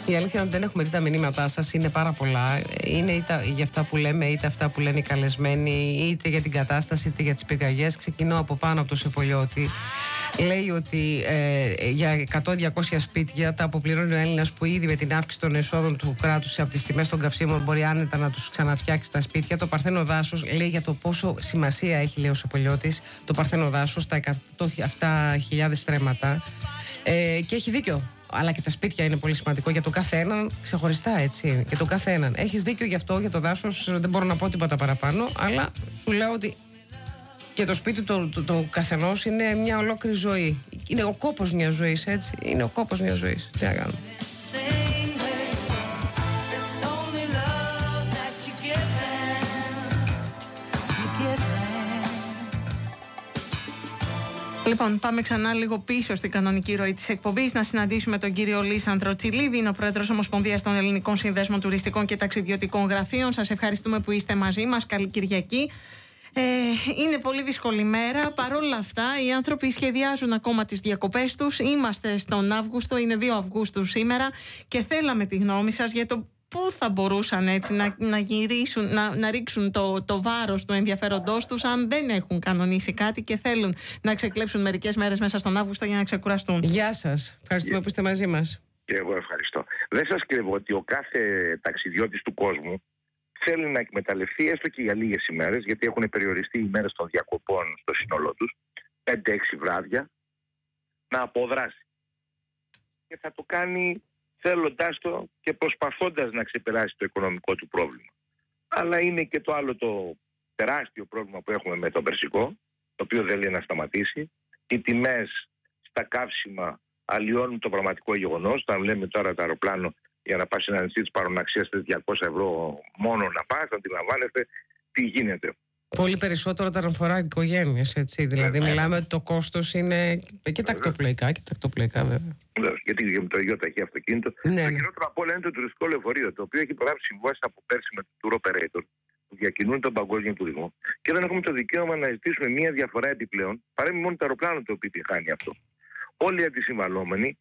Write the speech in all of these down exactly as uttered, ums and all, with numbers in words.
Η αλήθεια είναι ότι δεν έχουμε δει τα μηνύματά σας, είναι πάρα πολλά. Είναι είτε για αυτά που λέμε, είτε αυτά που λένε οι καλεσμένοι, είτε για την κατάσταση, είτε για τις πυρκαγιές. Ξεκινώ από πάνω από το Σεπολιώτη. Λέει ότι ε, για εκατό με διακόσια σπίτια τα αποπληρώνει ο Έλληνας που ήδη με την αύξηση των εσόδων του κράτους από τις τιμές των καυσίμων μπορεί άνετα να τους ξαναφτιάξει τα σπίτια. Το Παρθένο Δάσος λέει για το πόσο σημασία έχει, λέει ο Σεπολιώτης, το Παρθένο Δάσος, τα εκατό χιλιάδες στρέμματα. Ε, και έχει δίκιο. Αλλά και τα σπίτια είναι πολύ σημαντικό για τον κάθε έναν ξεχωριστά, έτσι. Για τον κάθε έναν. Έχεις δίκιο γι' αυτό, για το δάσος δεν μπορώ να πω τίποτα παραπάνω, αλλά σου λέω ότι και το σπίτι του, του, του καθενός είναι μια ολόκληρη ζωή. Είναι ο κόπος μιας ζωής, έτσι. Είναι ο κόπος μιας ζωής. Τι να κάνουμε. Λοιπόν, πάμε ξανά λίγο πίσω στην κανονική ροή της εκπομπής να συναντήσουμε τον κύριο Λίσανδρο Τσιλίδη, είναι ο πρόεδρος Ομοσπονδίας των Ελληνικών Συνδέσμων Τουριστικών και Ταξιδιωτικών Γραφείων. Σας ευχαριστούμε που είστε μαζί μας. Καλή Κυριακή. Ε, είναι πολύ δύσκολη μέρα. Παρ' όλα αυτά, οι άνθρωποι σχεδιάζουν ακόμα τις διακοπές τους. Είμαστε στον Αύγουστο, είναι δύο Αυγούστου σήμερα και θέλαμε τη γνώμη σας για το πού θα μπορούσαν έτσι να, να γυρίσουν, να, να ρίξουν το, το βάρος του ενδιαφέροντός τους αν δεν έχουν κανονίσει κάτι και θέλουν να ξεκλέψουν μερικές μέρες μέσα στον Αύγουστο για να ξεκουραστούν. Γεια σας. Ευχαριστούμε που είστε μαζί μας. Και εγώ ευχαριστώ. Δεν σας κρύβω ότι ο κάθε ταξιδιώτης του κόσμου θέλει να εκμεταλλευτεί έστω και για λίγες ημέρες, γιατί έχουν περιοριστεί οι μέρες των διακοπών στο σύνολό τους, πέντε έξι βράδια, να αποδράσει. Και θα το κάνει θέλοντάς το και προσπαθώντας να ξεπεράσει το οικονομικό του πρόβλημα. Αλλά είναι και το άλλο το τεράστιο πρόβλημα που έχουμε με τον Περσικό, το οποίο δεν λέει να σταματήσει. Οι τιμές στα καύσιμα αλλοιώνουν το πραγματικό γεγονός. Αν λέμε τώρα το αεροπλάνο για να πας σε ένα νησί της παροναξίας διακόσια ευρώ μόνο να πας, αντιλαμβάνεστε τι γίνεται. Πολύ περισσότερο όταν αφορά οικογένειες, έτσι. Δηλαδή, βέβαια, μιλάμε ότι το κόστος είναι και τακτοπλοϊκά και τακτοπλοϊκά, βέβαια. Βεβαίως, γιατί για το ΙΟΤΑΧΗ αυτοκίνητο. Ναι, το ναι. χειρότερο από όλα είναι το τουριστικό λεωφορείο, το οποίο έχει υπογράψει συμβάσεις από πέρσι με το tour operator που διακινούν τον παγκόσμιο τουρισμό. Και δεν έχουμε το δικαίωμα να ζητήσουμε μία διαφορά επιπλέον, παρά μόνο το αεροπλάνο το οποίο χάνει αυτό. Όλοι οι αντισυμβαλόμενοι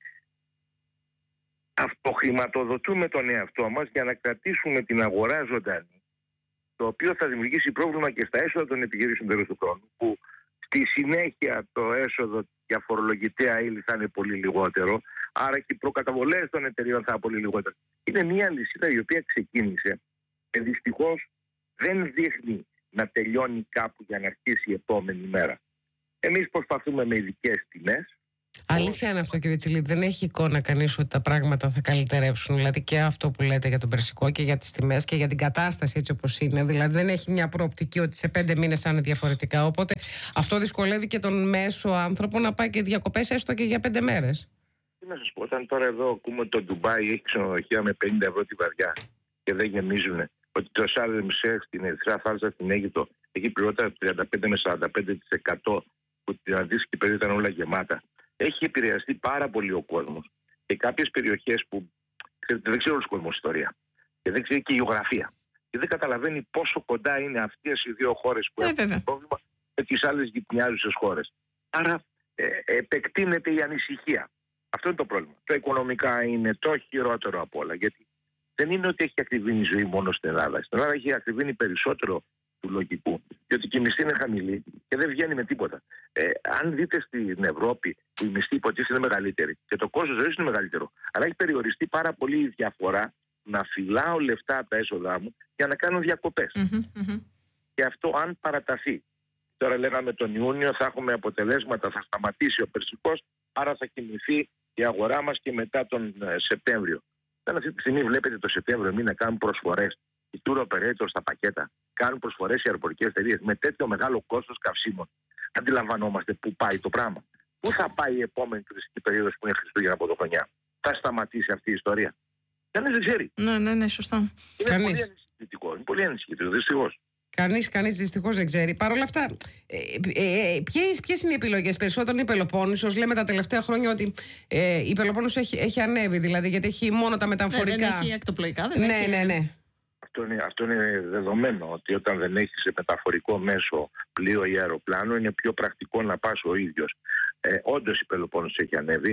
αυτοχρηματοδοτούμε τον εαυτό μας για να κρατήσουμε την αγορά ζωντανή, το οποίο θα δημιουργήσει πρόβλημα και στα έσοδα των επιχειρήσεων τέλος του χρόνου, που στη συνέχεια το έσοδο για φορολογητέα ύλη θα είναι πολύ λιγότερο, άρα και οι προκαταβολές των εταιρείων θα είναι πολύ λιγότερο. Είναι μια λυσίδα η οποία ξεκίνησε και δυστυχώς δεν δείχνει να τελειώνει κάπου για να αρχίσει η επόμενη μέρα. Εμείς προσπαθούμε με ειδικές τιμές. Αλήθεια είναι αυτό, κύριε Τσιλίδη. Δεν έχει εικόνα κανείς ότι τα πράγματα θα καλυτερέψουν. Δηλαδή και αυτό που λέτε για τον Περσικό και για τις τιμές και για την κατάσταση έτσι όπως είναι. Δηλαδή δεν έχει μια προοπτική ότι σε πέντε μήνες θα είναι διαφορετικά. Οπότε αυτό δυσκολεύει και τον μέσο άνθρωπο να πάει και διακοπές έστω και για πέντε μέρες. Τι να σας πω, όταν τώρα εδώ ακούμε ότι το Ντουμπάι έχει ξενοδοχεία με πενήντα ευρώ τη βαριά και δεν γεμίζουν, ότι το Σάρλεμ Σέχ στην Ερυθρά Θάλασσα στην Αίγυπτο έχει πληρότερα τριάντα πέντε με σαράντα πέντε τοις εκατό που την αντίστοιχη περίοδο ήταν όλα γεμάτα. Έχει επηρεαστεί πάρα πολύ ο κόσμος και κάποιες περιοχές που ξέρετε, δεν ξέρει όλος ο κόσμος ιστορία και δεν ξέρει και η γεωγραφία και δεν καταλαβαίνει πόσο κοντά είναι αυτές οι δύο χώρες που ε, έχουν το πρόβλημα με τις άλλες γειτονιάζουσες χώρες. Άρα ε, επεκτείνεται η ανησυχία. Αυτό είναι το πρόβλημα. Το οικονομικά είναι το χειρότερο από όλα, γιατί δεν είναι ότι έχει ακριβήνει η ζωή μόνο στην Ελλάδα. Στην Ελλάδα έχει ακριβήνει περισσότερο του λογικού, διότι και η μισθή είναι χαμηλή και δεν βγαίνει με τίποτα. Ε, αν δείτε στην Ευρώπη, που η μισθή υποτίθεται είναι μεγαλύτερη και το κόστος ζωής είναι μεγαλύτερο, αλλά έχει περιοριστεί πάρα πολύ η διαφορά να φυλάω λεφτά από τα έσοδά μου για να κάνω διακοπές. Mm-hmm, mm-hmm. Και αυτό αν παραταθεί. Τώρα λέγαμε τον Ιούνιο θα έχουμε αποτελέσματα, θα σταματήσει ο Περσικός, άρα θα κινηθεί η αγορά μας και μετά τον ε, Σεπτέμβριο. Τώρα αυτή τη στιγμή βλέπετε το Σεπτέμβριο μήνα κάνουν προσφορές οι tour operators στα πακέτα, κάνουν προσφορές οι αεροπορικές εταιρείες με τέτοιο μεγάλο κόστος καυσίμων. Αντιλαμβανόμαστε πού πάει το πράγμα. Πού θα πάει η επόμενη τουριστική περίοδος που είναι Χριστούγεννα από το χρονιά. Θα σταματήσει αυτή η ιστορία. Κανείς δεν ξέρει. Ναι, ναι, ναι, σωστά. Είναι Κανείς. πολύ ανησυχητικό. Είναι πολύ ανησυχητικό, δυστυχώς. Κανείς, κανείς δυστυχώς δεν ξέρει. Παρ' όλα αυτά, ε, ε, ποιες, ποιες είναι οι επιλογές? Περισσότερο είναι η Πελοπόννησος. Λέμε τα τελευταία χρόνια ότι ε, η Πελοπόννησος έχει, έχει ανέβει, δηλαδή, γιατί έχει μόνο τα μεταφορικά. Ναι, δεν έχει ακτοπλοϊκά, δεν ναι, έχει... ναι, ναι. Αυτό είναι, αυτό είναι δεδομένο, ότι όταν δεν έχεις μεταφορικό μέσο, πλοίο ή αεροπλάνο, είναι πιο πρακτικό να πας ο ίδιος. Ε, όντως η Πελοπόννησος έχει ανέβει.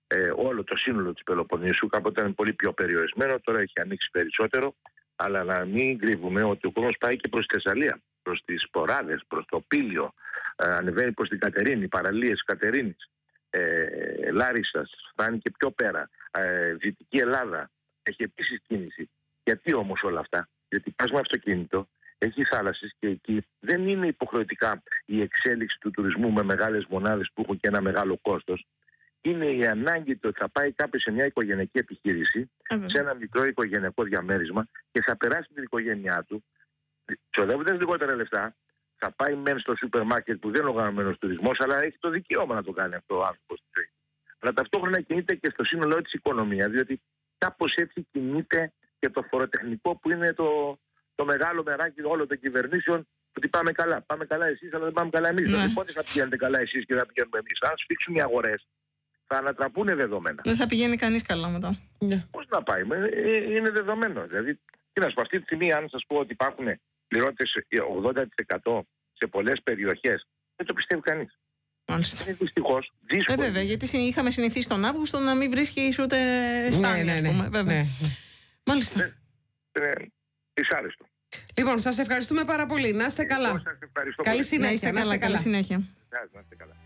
ε, όλο το σύνολο της Πελοποννήσου. Κάποτε ήταν πολύ πιο περιορισμένο, τώρα έχει ανοίξει περισσότερο. Αλλά να μην κρύβουμε ότι ο κόσμος πάει και προς τη Θεσσαλία, προς τις Ποράδες, προς το Πήλιο, ε, ανεβαίνει προς την Κατερίνη, παραλίες Κατερίνης, ε, Λάρισσας, φτάνει και πιο πέρα, ε, Δυτική Ελλάδα, έχει επίσης κίνηση. Γιατί όμως όλα αυτά? Γιατί πας με αυτοκίνητο, έχει θάλασσες και εκεί δεν είναι υποχρεωτικά η εξέλιξη του τουρισμού με μεγάλες μονάδες που έχουν και ένα μεγάλο κόστος. Είναι η ανάγκη το ότι θα πάει κάποιος σε μια οικογενειακή επιχείρηση, mm-hmm. σε ένα μικρό οικογενειακό διαμέρισμα και θα περάσει την οικογένειά του, ξοδεύοντας λιγότερα λεφτά, θα πάει μεν στο σούπερ μάρκετ που δεν είναι οργανωμένος τουρισμός, αλλά έχει το δικαίωμα να το κάνει αυτό ο άνθρωπος στη ζωή. Αλλά ταυτόχρονα κινείται και στο σύνολό της οικονομία, διότι κάπως έτσι κινείται και το φοροτεχνικό που είναι το, το μεγάλο μεράκι όλων των κυβερνήσεων. Ότι πάμε καλά. Πάμε καλά εσείς, αλλά δεν πάμε καλά εμείς. Mm-hmm. Δηλαδή, πότε θα πηγαίνετε καλά εσείς και θα πηγαίνουμε εμείς? Αν σφίξουν οι αγορές, θα ανατραπούν δεδομένα. Δεν θα πηγαίνει κανείς καλά μετά. Yeah. Πώς να πάει, είναι δεδομένο. Δηλαδή, τι να σου πω, αυτή τη στιγμή, αν σας πω ότι υπάρχουν πληρώτες ογδόντα τοις εκατό σε πολλές περιοχές, δεν το πιστεύει κανείς. Μάλιστα. Είναι δυστυχώς δύσκολο. Ε, βέβαια, γιατί είχαμε συνηθίσει τον Αύγουστο να μην βρίσκει ούτε στάνι, ναι, ναι, ναι, βέβαια. Ναι. Μάλιστα. Ναι, ναι, δυσάρεστο. Λοιπόν, σας ευχαριστούμε πάρα πολύ. Να είστε καλά. Εγώ σας ευχαριστώ καλή πολύ. συνέχεια. Να είστε καλά, καλή συνέχεια. Να είστε καλά.